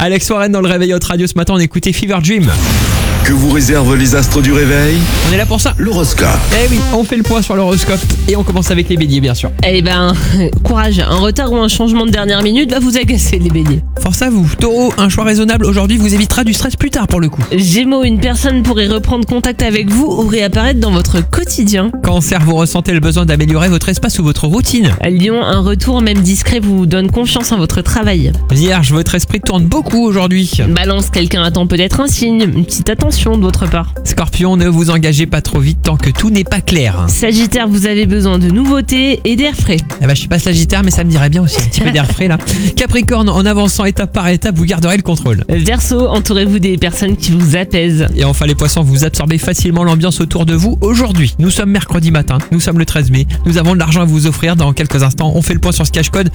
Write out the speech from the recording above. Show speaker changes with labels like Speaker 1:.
Speaker 1: Alex Warren dans le réveil Hot Radio ce matin, on écoutait Fever Dream.
Speaker 2: Que vous réservent les astres du réveil?
Speaker 1: On est là pour ça.
Speaker 2: L'horoscope.
Speaker 1: Eh oui, on fait le point sur l'horoscope et on commence avec les béliers bien sûr.
Speaker 3: Eh ben, courage, un retard ou un changement de dernière minute va vous agacer les béliers.
Speaker 1: Force à vous. Taureau, un choix raisonnable aujourd'hui vous évitera du stress plus tard pour le coup.
Speaker 3: Gémeaux, une personne pourrait reprendre contact avec vous ou réapparaître dans votre quotidien.
Speaker 1: Cancer, vous ressentez le besoin d'améliorer votre espace ou votre routine.
Speaker 3: Lion, un retour même discret vous donne confiance en votre travail.
Speaker 1: Vierge, votre esprit tourne beaucoup aujourd'hui.
Speaker 3: Balance, quelqu'un attend peut-être un signe, une petite attention de votre part.
Speaker 1: Scorpion, ne vous engagez pas trop vite tant que tout n'est pas clair.
Speaker 3: Sagittaire, vous avez besoin de nouveautés et d'air frais.
Speaker 1: Eh ben, je suis pas sagittaire mais ça me dirait bien aussi un petit peu d'air frais là. Capricorne, en avançant étape par étape, vous garderez le contrôle.
Speaker 3: Verseau, entourez-vous des personnes qui vous apaisent.
Speaker 1: Et enfin les poissons, vous absorbez facilement l'ambiance autour de vous aujourd'hui. Nous sommes mercredi matin, nous sommes le 13 mai, nous avons de l'argent à vous offrir. Dans quelques instants, on fait le point sur ce cash code.